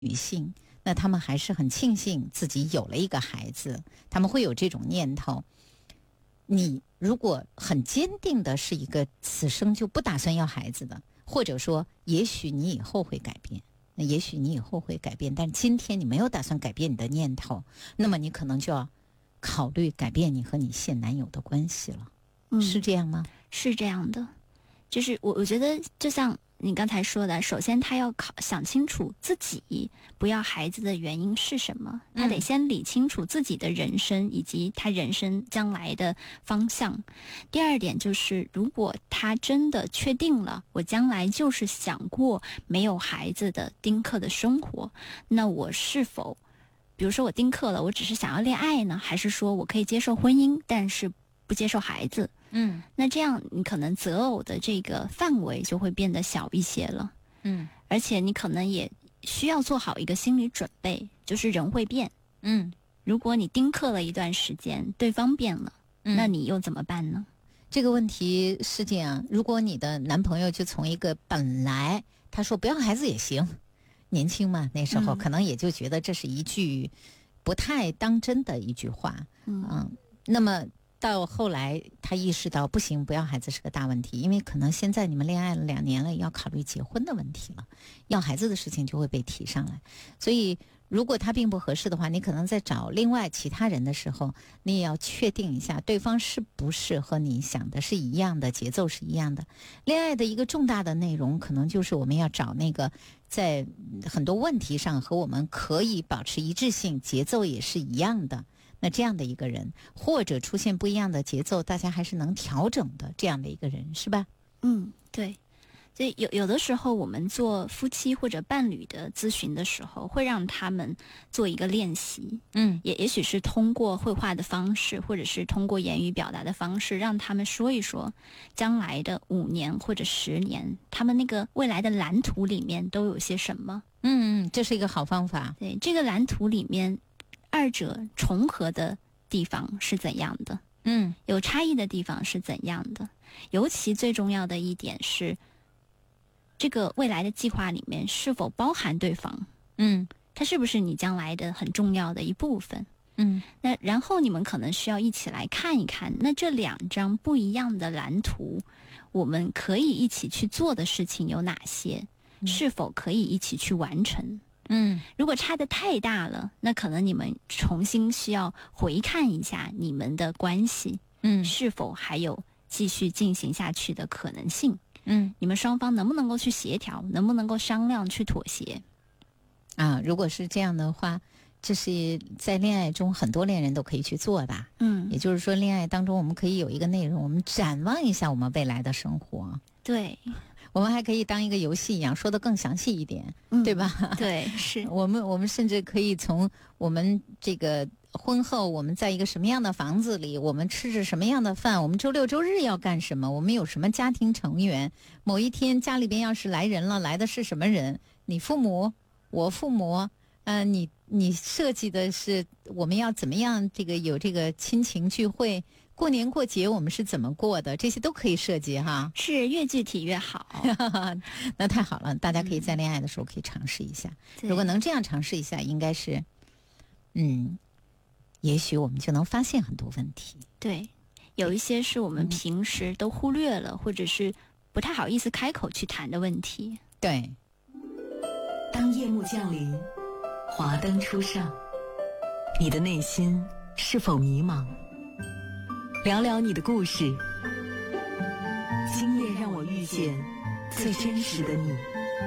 女性，那他们还是很庆幸自己有了一个孩子，他们会有这种念头。你如果很坚定的是一个此生就不打算要孩子的，或者说也许你以后会改变，也许你以后会改变，但今天你没有打算改变你的念头，那么你可能就要考虑改变你和你现男友的关系了。是这样吗？ 是这样的，就是我觉得就像你刚才说的，首先他要想清楚自己不要孩子的原因是什么，他得先理清楚自己的人生以及他人生将来的方向。第二点就是，如果他真的确定了我将来就是想过没有孩子的丁克的生活，那我是否比如说我丁克了，我只是想要恋爱呢，还是说我可以接受婚姻但是不接受孩子？那这样你可能择偶的这个范围就会变得小一些了。而且你可能也需要做好一个心理准备，就是人会变。如果你丁克了一段时间，对方变了，那你又怎么办呢？ 这个问题是这样，如果你的男朋友就从一个本来他说不要孩子也行，年轻嘛，那时候可能也就觉得这是一句不太当真的一句话。那么到后来他意识到不行，不要孩子是个大问题，因为可能现在你们恋爱了2年了，要考虑结婚的问题了，要孩子的事情就会被提上来。所以如果他并不合适的话，你可能在找另外其他人的时候，你也要确定一下对方是不是和你想的是一样的，节奏是一样的。恋爱的一个重大的内容可能就是我们要找那个在很多问题上和我们可以保持一致性，节奏也是一样的，那这样的一个人，或者出现不一样的节奏大家还是能调整的这样的一个人，是吧？ 对。所以有的时候我们做夫妻或者伴侣的咨询的时候，会让他们做一个练习。也许是通过绘画的方式，或者是通过言语表达的方式，让他们说一说将来的5年或者10年，他们那个未来的蓝图里面都有些什么。 这是一个好方法。 对，这个蓝图里面二者重合的地方是怎样的？有差异的地方是怎样的？尤其最重要的一点是，这个未来的计划里面是否包含对方？它是不是你将来的很重要的一部分？那然后你们可能需要一起来看一看，那这2张不一样的蓝图，我们可以一起去做的事情有哪些？是否可以一起去完成？如果差得太大了，那可能你们重新需要回看一下你们的关系，是否还有继续进行下去的可能性？你们双方能不能够去协调，能不能够商量去妥协？ 如果是这样的话，这是在恋爱中很多恋人都可以去做的。也就是说恋爱当中我们可以有一个内容，我们展望一下我们未来的生活。 对， 我们还可以当一个游戏一样说得更详细一点，对吧？ 对，是我们甚至可以从我们这个婚后我们在一个什么样的房子里，我们吃着什么样的饭，我们周6周日要干什么，我们有什么家庭成员，某一天家里边要是来人了，来的是什么人，你父母我父母，你设计的是我们要怎么样这个有这个亲情聚会，过年过节我们是怎么过的，这些都可以设计哈。 是越具体越好。 那太好了，大家可以在恋爱的时候可以尝试一下。如果能这样尝试一下，应该是也许我们就能发现很多问题。 对，有一些是我们平时都忽略了，或者是不太好意思开口去谈的问题。 对。 当夜幕降临，华灯初上，你的内心是否迷茫？聊聊你的故事，今夜让我遇见最真实的你。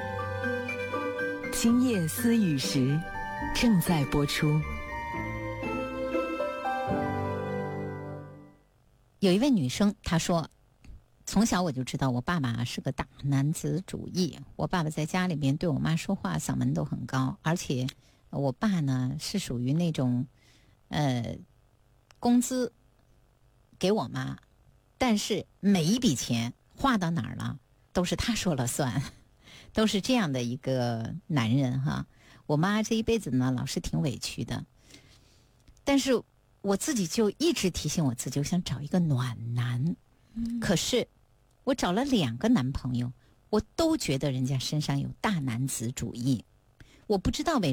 今夜思雨时正在播出。 有一位女生她说，从小我就知道我爸爸是个大男子主义，我爸爸在家里面对我妈说话嗓门都很高，而且我爸呢是属于那种工资给我妈，但是每一笔钱花到哪儿了都是他说了算，都是这样的一个男人哈。我妈这一辈子呢老是挺委屈的，但是我自己就一直提醒我自己，我想找一个暖男。可是我找了2个男朋友，我都觉得人家身上有大男子主义。 我不知道为